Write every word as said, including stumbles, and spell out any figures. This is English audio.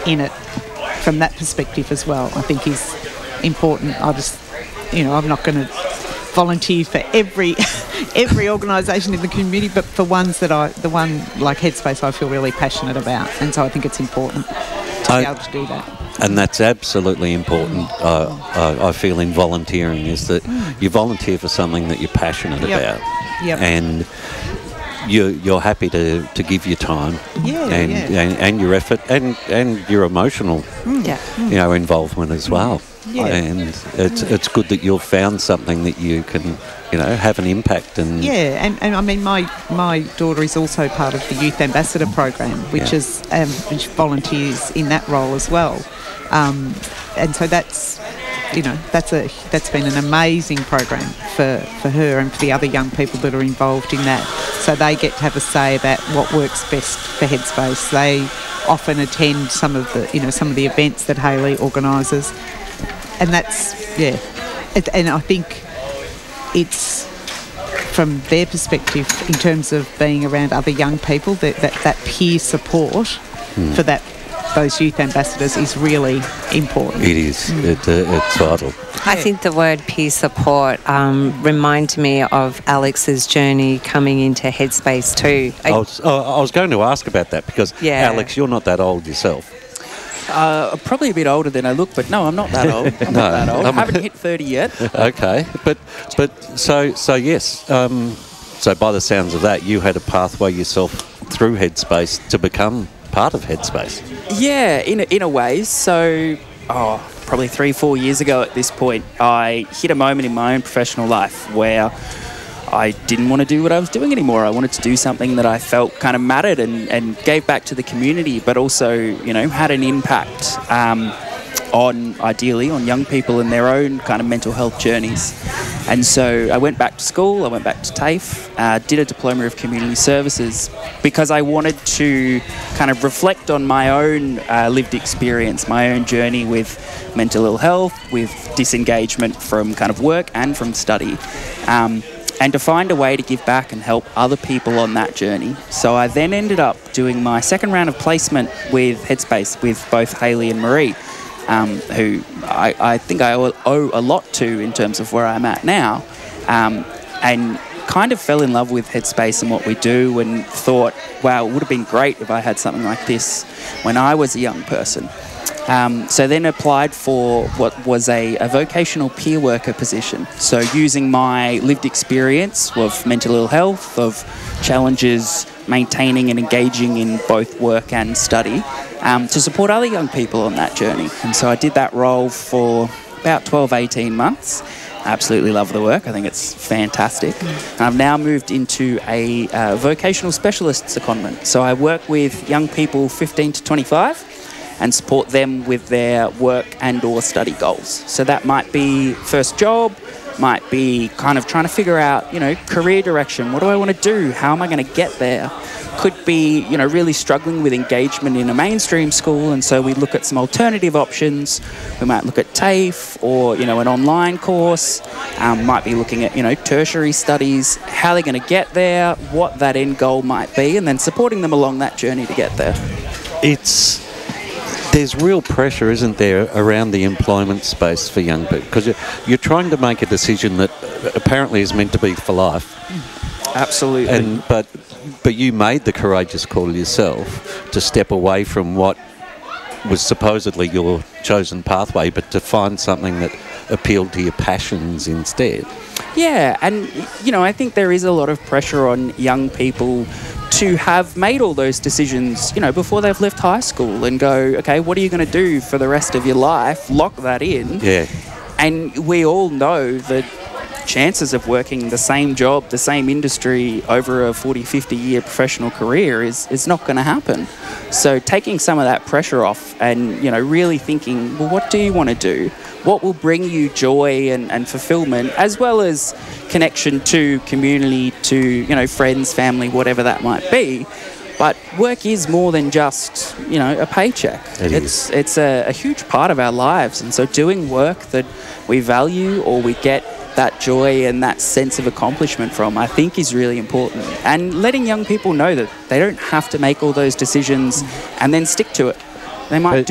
in it from that perspective as well, I think is important. I just, you know, I'm not going to volunteer for every every organisation in the community, but for ones that I, the one like Headspace, I feel really passionate about, and so I think it's important to I, be able to do that. And that's absolutely important, uh, I, I feel, in volunteering, is that you volunteer for something that you're passionate Yep. about. Yep. And you're, you're happy to, to give your time Yeah, and, yeah. and and your effort and, and your emotional Yeah. you know, involvement as well. Yeah. And it's it's good that you've found something that you can, you know, have an impact and Yeah, and, and I mean, my, my daughter is also part of the Youth Ambassador program, which Yeah. is um, which volunteers in that role as well, um, and so that's, you know, that's a that's been an amazing program for, for her and for the other young people that are involved in that. So they get to have a say about what works best for Headspace. They often attend some of the, you know, some of the events that Hayley organises, and that's yeah, it, and I think it's from their perspective in terms of being around other young people, that that, that peer support Hmm. for that those youth ambassadors is really important. it is. It, uh, it's vital. I think the word peer support um, reminds me of Alex's journey coming into Headspace too. I was, oh, I was going to ask about that because, Yeah. Alex, you're not that old yourself. Uh, probably a bit older than I look, but no, I'm not that old. I'm No, not that old. I I'm- haven't hit thirty yet. Okay, but but so so yes. Um, so by the sounds of that, you had a pathway yourself through Headspace to become part of Headspace. Yeah, in a, in a way. So, oh, probably three, four years ago at this point, I hit a moment in my own professional life where I didn't want to do what I was doing anymore. I wanted to do something that I felt kind of mattered and, and gave back to the community, but also, you know, had an impact um, on, ideally, on young people and their own kind of mental health journeys. And so I went back to school, I went back to TAFE, uh, did a Diploma of Community Services because I wanted to kind of reflect on my own uh, lived experience, my own journey with mental ill health, with disengagement from kind of work and from study. Um, and to find a way to give back and help other people on that journey. So I then ended up doing my second round of placement with Headspace with both Hayley and Marie, um, who I, I think I owe, owe a lot to in terms of where I'm at now, um, and kind of fell in love with Headspace and what we do and thought, wow, it would have been great if I had something like this when I was a young person. Um, so then applied for what was a, a vocational peer worker position. So using my lived experience of mental ill health, of challenges maintaining and engaging in both work and study, um, to support other young people on that journey. And so I did that role for about twelve, eighteen months. I absolutely love the work. I think it's fantastic. And I've now moved into a uh, vocational specialist secondment. So I work with young people fifteen to twenty-five and support them with their work and or study goals. So that might be first job, might be kind of trying to figure out, you know, career direction. What do I want to do? How am I going to get there? Could be, you know, really struggling with engagement in a mainstream school, and so we look at some alternative options. We might look at TAFE or, you know, an online course. Um, might be looking at, you know, tertiary studies, how they're going to get there, what that end goal might be, and then supporting them along that journey to get there. It's there's real pressure, isn't there, around the employment space for young people because you're, you're trying to make a decision that apparently is meant to be for life. Absolutely. And but but you made the courageous call yourself to step away from what was supposedly your chosen pathway, but to find something that appealed to your passions instead. Yeah, and, you know, I think there is a lot of pressure on young people to have made all those decisions, you know, before they've left high school and go, okay, what are you going to do for the rest of your life? Lock that in. Yeah. And we all know that chances of working the same job, the same industry over a forty, fifty year professional career is, is not going to happen. So taking some of that pressure off and, you know, really thinking, well, what do you want to do? What will bring you joy and, and fulfillment, as well as connection to community, to, you know, friends, family, whatever that might be. But work is more than just, you know, a paycheck. It it's is. it's a, a huge part of our lives. And so doing work that we value or we get that joy and that sense of accomplishment from, I think, is really important. And letting young people know that they don't have to make all those decisions and then stick to it. They might But do